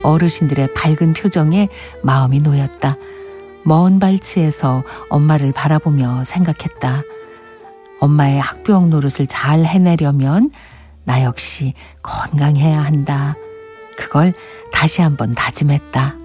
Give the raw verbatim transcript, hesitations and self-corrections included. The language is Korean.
어르신들의 밝은 표정에 마음이 놓였다. 먼 발치에서 엄마를 바라보며 생각했다. 엄마의 학부형 노릇을 잘 해내려면 나 역시 건강해야 한다. 그걸 다시 한번 다짐했다.